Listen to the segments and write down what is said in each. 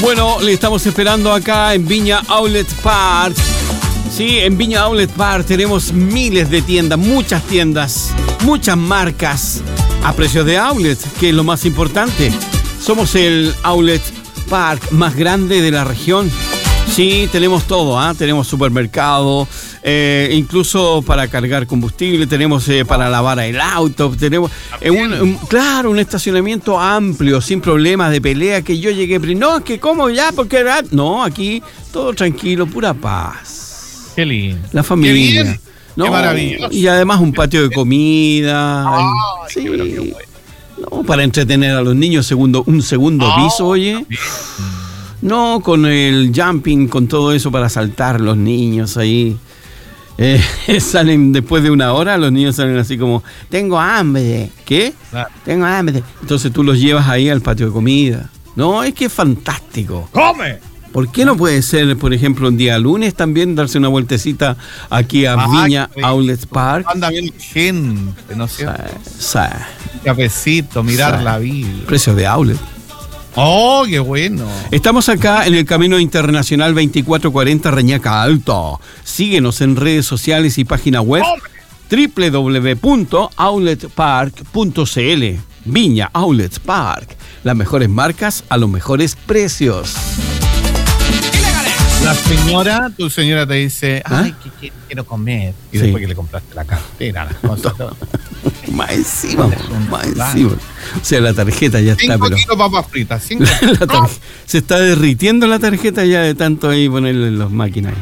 Bueno, le estamos esperando acá en Viña Outlet Park. Sí, en Viña Outlet Park tenemos miles de tiendas, muchas marcas a precios de outlet, que es lo más importante. Somos el Outlet Park más grande de la región. Sí, tenemos todo, tenemos supermercado, incluso para cargar combustible, tenemos para lavar el auto, tenemos un estacionamiento amplio, sin problemas de pelea, que yo llegué, no, es que como ya, porque no, aquí todo tranquilo, pura paz. Qué lindo. La familia. Qué bien. No, qué maravilloso. Y además un patio de comida. Ay, sí. qué bueno. No, para entretener a los niños, un segundo piso, oye. No, con el jumping, con todo eso para saltar los niños ahí. Salen después de una hora, los niños salen así como, tengo hambre. ¿Qué? Claro. Tengo hambre. Entonces tú los llevas ahí al patio de comida. No, es que es fantástico. ¡Come! ¿Por qué no puede ser, por ejemplo, un día lunes también darse una vueltecita aquí a Viña Outlet Park? Anda bien gente, ¿no es cierto? Sí. Cafecito, mirar la vida. Precios de outlet. ¡Oh, qué bueno! Estamos acá en el Camino Internacional 2440 Reñaca Alto. Síguenos en redes sociales y página web www.outletpark.cl. Viña Outlet Park. Las mejores marcas a los mejores precios. Tu señora te dice, ay, que quiero comer. Y Sí. después que le compraste la cartera, las cosas, todo. Más encima. O sea, la tarjeta ya está, 5 pero kilos papas fritas, 5 se está derritiendo la tarjeta ya de tanto ahí ponerle en las máquinas.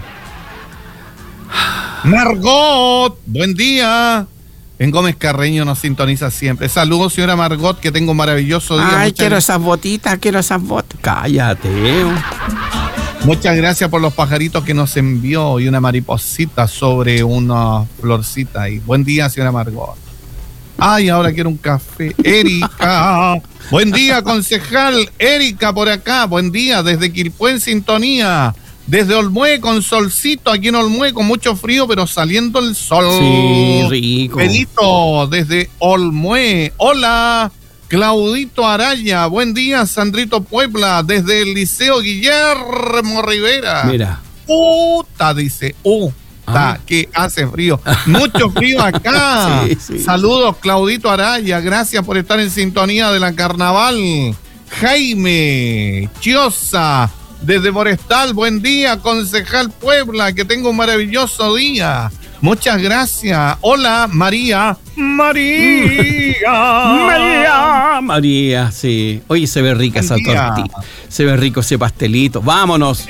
Margot, buen día. En Gómez Carreño nos sintoniza siempre. Saludos, señora Margot, que tengo un maravilloso día. Ay, quiero esas botitas. Cállate. Muchas gracias por los pajaritos que nos envió y una mariposita sobre una florcita. Y buen día, señora Margot. Ay, ahora quiero un café. Erika. Buen día, concejal. Erika por acá. Buen día, desde Quilpué en sintonía. Desde Olmué con solcito, aquí en Olmué con mucho frío, pero saliendo el sol. Sí, rico. Pedito, desde Olmué. Hola, Claudito Araya. Buen día, Sandrito Puebla, desde el Liceo Guillermo Rivera. Mira. Puta, dice. Que hace frío. Mucho frío acá. Sí. Saludos, Claudito Araya. Gracias por estar en sintonía de la carnaval. Jaime Chiosa, desde Forestal. Buen día, concejal Puebla. Que tenga un maravilloso día. Muchas gracias. Hola, María. María, sí. Oye, se ve rica esa tortita. Se ve rico ese pastelito. ¡Vámonos!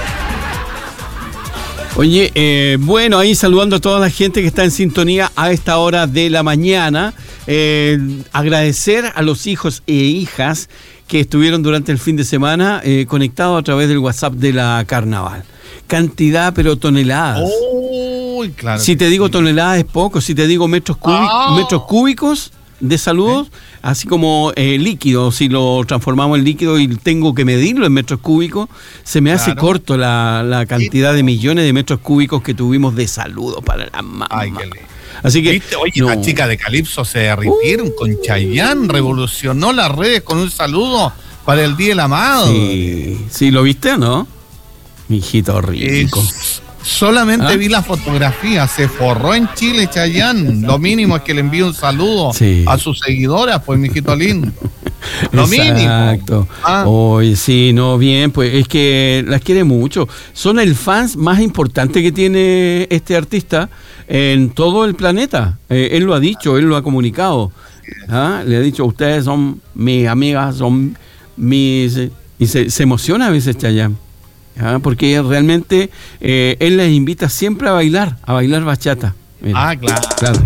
Oye, bueno, ahí saludando a toda la gente que está en sintonía a esta hora de la mañana. Agradecer a los hijos e hijas que estuvieron durante el fin de semana conectados a través del WhatsApp de la Carnaval. Cantidad, pero toneladas. Claro. Si te digo toneladas es poco, si te digo metros cúbicos de saludos, así como líquido, si lo transformamos en líquido y tengo que medirlo en metros cúbicos, se me hace corto la cantidad de millones de metros cúbicos que tuvimos de saludos para la mamá. Ay, qué lindo. Así que, ¿viste? Oye, las chicas de Calipso se derritieron con Chayanne, revolucionó las redes con un saludo para el Día del Amado. Sí, ¿lo viste o no? Mi hijito rico. Solamente vi la fotografía, se forró en Chile Chayanne. Lo mínimo es que le envíe un saludo a sus seguidoras, pues, mijito lindo. Lo mínimo. Exacto. Oye, sí, no, bien, pues es que las quiere mucho. Son el fans más importante que tiene este artista en todo el planeta. Él lo ha dicho, él lo ha comunicado. Le ha dicho, ustedes son mis amigas, son mis... Y se emociona a veces Chayanne. Porque realmente él les invita siempre a bailar bachata. Mira. Claro.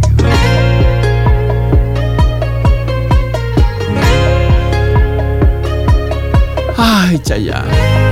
Ay, Chayanne.